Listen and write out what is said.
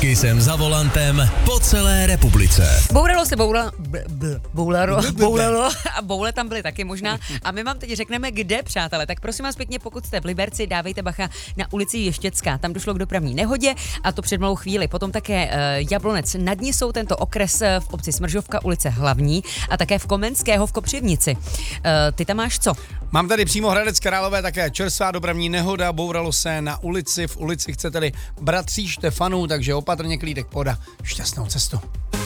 Kysem za volantem po celé republice. Boulalo a boule tam byly taky možná. A my vám teď řekneme, kde, přátelé. Tak prosím vás pěkně, pokud jste v Liberci, dávejte bacha na ulici Ještěcká. Tam došlo k dopravní nehodě a to před malou chvíli. Potom také Jablonec nad Nisou, tento okres v obci Smržovka, ulice Hlavní a také v Komenského v Kopřivnici. Ty tam máš co? Mám tady přímo Hradec Králové také čerstvá dopravní nehoda, bouralo se na ulici, v ulici chcete-li bratří Štefanů, takže opatrně klídek poda, šťastnou cestu.